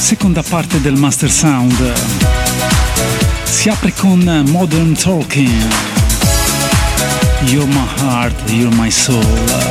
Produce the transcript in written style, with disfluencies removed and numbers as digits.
seconda parte del Master Sound. Si apre con Modern Talking. You're my heart, you're my soul.